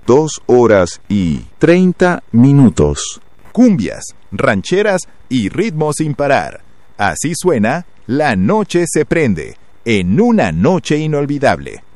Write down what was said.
2 horas y 30 minutos. Cumbias, rancheras y ritmos sin parar. Así suena La Noche se prende, en una noche inolvidable.